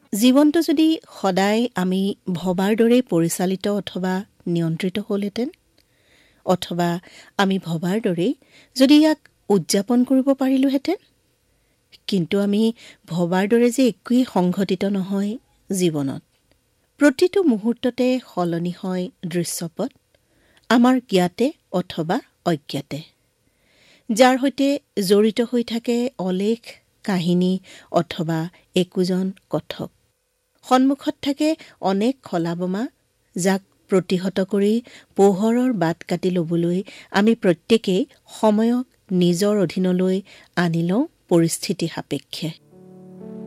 জীৱনটো যদি সদায় আমি ভবাৰ দৰে পৰিচালিত অথবা নিয়ন্ত্ৰিত হ'লহেঁতেন, অথবা আমি ভবাৰ দৰেই যদি ইয়াক উদযাপন কৰিব পাৰিলোহেঁতেন, কিন্তু আমি ভবাৰ দৰে যে একোৱেই সংঘটিত নহয় জীৱনত। প্ৰতিটো মুহূৰ্ততে সলনি হয় দৃশ্যপট, আমাৰ জ্ঞাতে অথবা অজ্ঞাতে, যাৰ সৈতে জড়িত হৈ থাকে অলেখ কাহিনী অথবা একোজন কথক। সন্মুখত থাকে অনেক খলাবমা, যাক প্ৰতিহত কৰি পোহৰৰ বাট কাটি ল'বলৈ আমি প্ৰত্যেকেই সময়ক নিজৰ অধীনলৈ আনি লওঁ পৰিস্থিতি সাপেক্ষে।